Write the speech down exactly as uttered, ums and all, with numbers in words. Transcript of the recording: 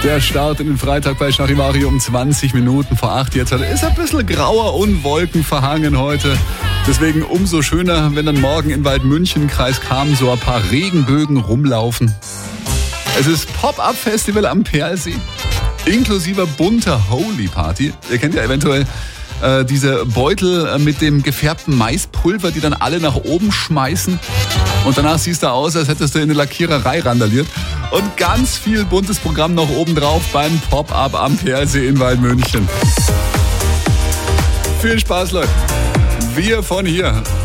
Der Start in den Freitag bei Charivari um zwanzig Minuten vor acht. Jetzt ist ein bisschen grauer und wolkenverhangen heute. Deswegen umso schöner, wenn dann morgen in Waldmünchen, Kreis Cham, so ein paar Regenbögen rumlaufen. Es ist Pop-Up-Festival am Perlsee, inklusive bunter Holy-Party. Ihr kennt ja eventuell äh, diese Beutel äh, mit dem gefärbten Maispulver, die dann alle nach oben schmeißen. Und danach siehst du aus, als hättest du in eine Lackiererei randaliert. Und ganz viel buntes Programm noch oben drauf beim Pop-Up am Perlsee in Waldmünchen. Viel Spaß, Leute. Wir von hier.